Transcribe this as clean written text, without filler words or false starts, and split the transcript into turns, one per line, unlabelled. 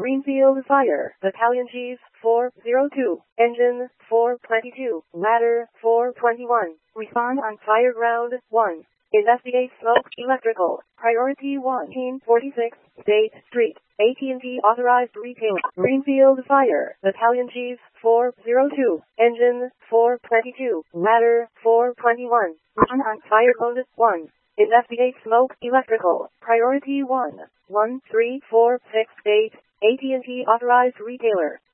Greenfield Fire, Battalion Chief 402, Engine 422, Ladder 421. Respond on fire ground 1. Investigate smoke electrical. Priority 146, State Street. AT&T authorized retailer. Greenfield Fire, Battalion Chief 402, Engine 422, Ladder 421. Respond on fire code 1. Investigate smoke electrical. Priority 1. 1346 State. AT&T authorized retailer.